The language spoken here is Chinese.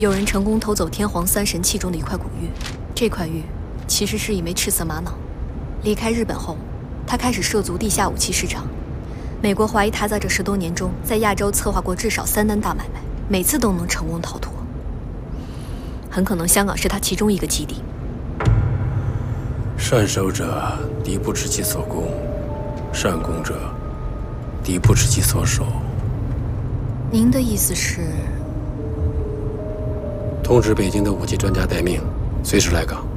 有人成功偷走天皇3神器中的一块古玉，这块玉其实是一枚赤色玛瑙。离开日本后，他开始涉足地下武器市场。美国怀疑他在这10多年中，在亚洲策划过至少3单大买卖，每次都能成功逃脱。很可能香港是他其中一个基地。 善守者，敌不知其所攻；善攻者，敌不知其所守。 您的意思是？ 通知北京的武器专家待命，随时来港。